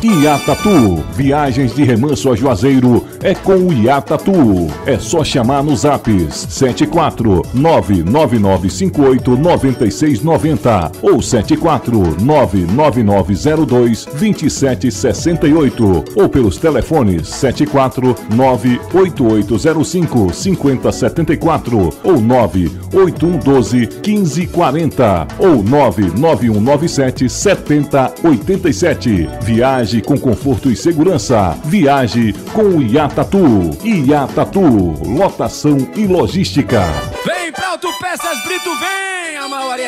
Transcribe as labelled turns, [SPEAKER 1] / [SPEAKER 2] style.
[SPEAKER 1] Iatatu, viagens de remanso a Juazeiro é com o Iatatu. É só chamar nos zaps 74999589690 ou 74999022768 ou pelos telefones 74988055074 ou 981121540 ou 991977087. Viaje com conforto e segurança. Viaje com o Iatatu. Iatatu, lotação e logística.
[SPEAKER 2] Vem pra Autopeças Brito, vem! A maior